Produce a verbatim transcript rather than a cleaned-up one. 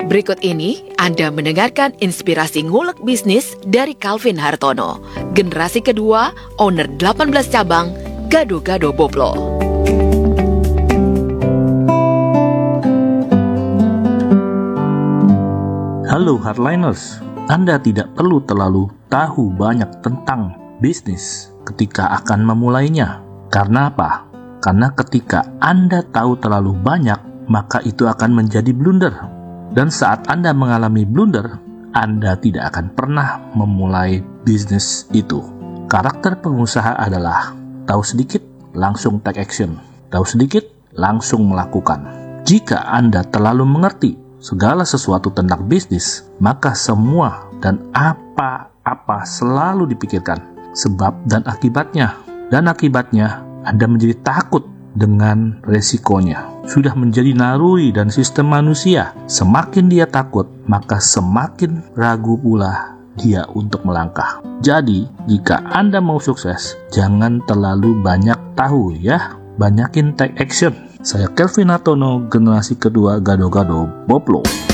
Berikut ini Anda mendengarkan inspirasi ngulek bisnis dari Calvin Hartono, generasi kedua, owner delapan belas cabang, Gado-Gado Boplo. Halo Hardliners, Anda tidak perlu terlalu tahu banyak tentang bisnis ketika akan memulainya. Karena apa? Karena ketika Anda tahu terlalu banyak, maka itu akan menjadi blunder. Dan saat Anda mengalami blunder, Anda tidak akan pernah memulai bisnis itu. Karakter pengusaha adalah tahu sedikit, langsung take action. Tahu sedikit, langsung melakukan. Jika Anda terlalu mengerti segala sesuatu tentang bisnis, maka semua dan apa-apa selalu dipikirkan sebab dan akibatnya. Dan akibatnya, Anda menjadi takut dengan resikonya. Sudah menjadi naluri dan sistem manusia. Semakin dia takut, maka semakin ragu pula dia untuk melangkah. Jadi, jika Anda mau sukses, jangan terlalu banyak tahu ya. Banyakin take action. Saya Calvin Hartono, generasi kedua Gado-Gado Boplo.